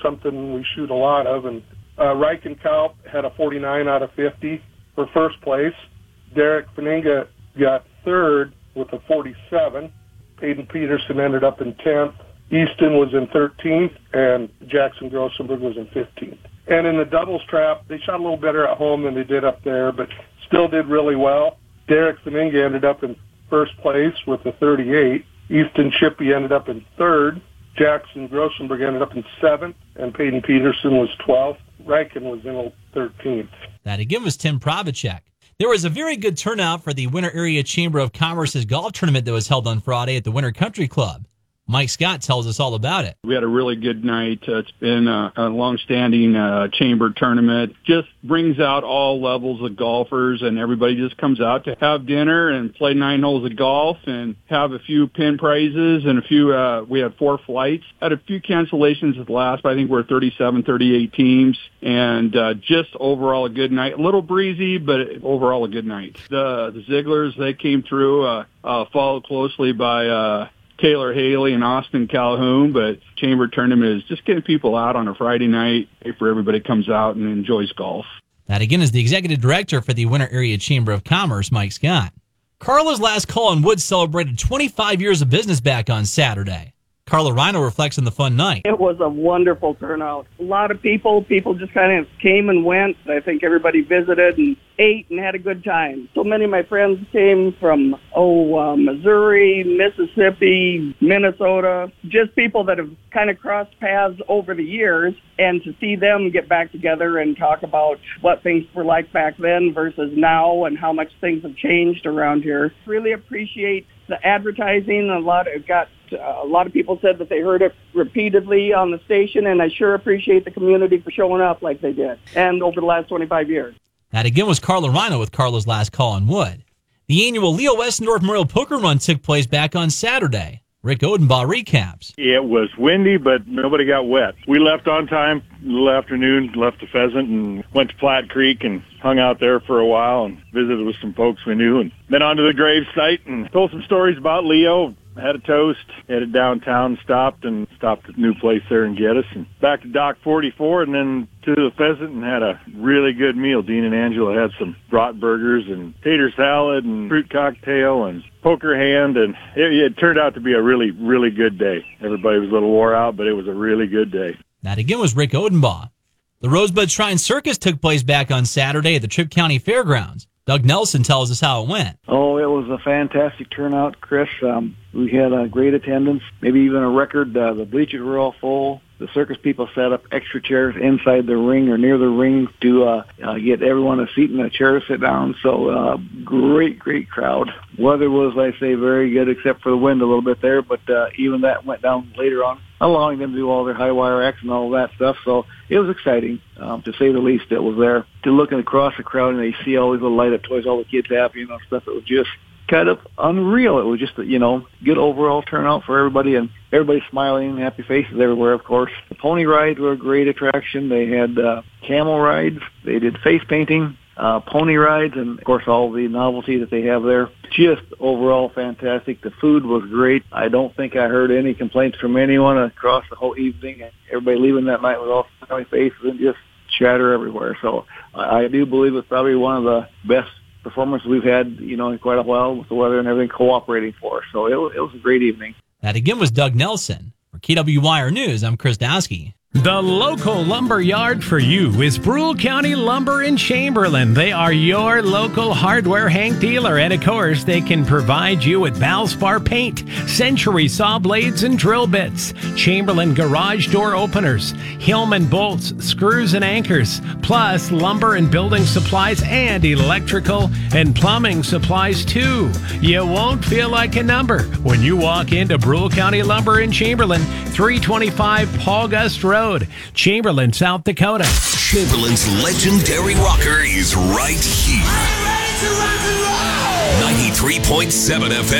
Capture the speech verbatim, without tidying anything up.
something we shoot a lot of. And uh, Reichenkalp had a forty-nine out of fifty for first place. Derek Peninga got third with a forty-seven. Peyton Peterson ended up in tenth. Easton was in thirteenth, and Jackson Grossenberg was in fifteenth. And in the doubles trap, they shot a little better at home than they did up there, but still did really well. Derek Peninga ended up in first place with a thirty-eight. Easton Shippey ended up in third. Jackson Grossenberg ended up in seventh, and Peyton Peterson was twelfth. Reichen was in thirteenth. That again was Tim Probacek. There was a very good turnout for the Winter Area Chamber of Commerce's golf tournament that was held on Friday at the Winter Country Club. Mike Scott tells us all about it. We had a really good night. Uh, it's been a, a long-standing uh, chamber tournament. Just brings out all levels of golfers, and everybody just comes out to have dinner and play nine holes of golf and have a few pin prizes and a few, uh, we had four flights. Had a few cancellations at the last, but I think we're thirty-seven, thirty-eight teams, and uh, just overall a good night. A little breezy, but overall a good night. The, the Zigglers, they came through, uh, uh, followed closely by uh Taylor Haley and Austin Calhoun, but chamber tournament is just getting people out on a Friday night for everybody comes out and enjoys golf. That again is the executive director for the Winter Area Chamber of Commerce, Mike Scott. Carla's Last Call on Wood celebrated twenty-five years of business back on Saturday. Carla Rhino reflects on the fun night. It was a wonderful turnout. A lot of people, people just kind of came and went. I think everybody visited and ate and had a good time. So many of my friends came from, oh, uh, Missouri, Mississippi, Minnesota, just people that have kind of crossed paths over the years, and to see them get back together and talk about what things were like back then versus now and how much things have changed around here. Really appreciate the advertising. A lot of got uh, a lot of people said that they heard it repeatedly on the station, and I sure appreciate the community for showing up like they did, and over the last twenty-five years. That again was Carla Rhino with Carla's Last Call on Wood. The annual Leo Westendorf Memorial Poker Run took place back on Saturday. Rick Odenbaugh recaps. It was windy, but nobody got wet. We left on time in the afternoon, left the Pheasant, and went to Platte Creek and hung out there for a while and visited with some folks we knew, and then on to the grave site and told some stories about Leo. Had a toast, headed downtown, stopped, and stopped at a new place there in Geddes, and back to Dock forty-four, and then to the Pheasant, and had a really good meal. Dean and Angela had some brat burgers and tater salad and fruit cocktail and poker hand, and it, it turned out to be a really, really good day. Everybody was a little wore out, but it was a really good day. That again was Rick Odenbaugh. The Rosebud Shrine Circus took place back on Saturday at the Tripp County Fairgrounds. Doug Nelson tells us how it went. Oh, it was a fantastic turnout, Chris. Um, we had a great attendance, maybe even a record. Uh, the bleachers were all full. The circus people set up extra chairs inside the ring or near the ring to uh, uh, get everyone a seat and a chair to sit down. So uh, great, great crowd. Weather was, I say, very good except for the wind a little bit there, but uh, even that went down later on, allowing them to do all their high wire acts and all that stuff. So it was exciting, um, to say the least. It was there. To looking across the crowd and they see all these little light-up toys, all the kids happy and all stuff, it was just kind of unreal. It was just, you know, good overall turnout for everybody, and everybody smiling, happy faces everywhere, of course. The pony rides were a great attraction. They had uh, camel rides. They did face painting, uh, pony rides, and, of course, all the novelty that they have there. Just overall fantastic. The food was great. I don't think I heard any complaints from anyone across the whole evening. Everybody leaving that night with all smiley faces and just chatter everywhere. So I do believe it's probably one of the best performance we've had, you know, in quite a while, with the weather and everything cooperating for us. So it was, it was a great evening. That again was Doug Nelson. For K W Y R News, I'm Chris Dowski. The local lumber yard for you is Brule County Lumber in Chamberlain. They are your local hardware Hank dealer, and of course, they can provide you with Valspar paint, Century saw blades and drill bits, Chamberlain garage door openers, Hillman bolts, screws and anchors, plus lumber and building supplies and electrical and plumbing supplies too. You won't feel like a number when you walk into Brule County Lumber in Chamberlain, three twenty-five Paul Gust Road, Chamberlain, South Dakota. Chamberlain's legendary rocker is right here. ninety-three point seven F M.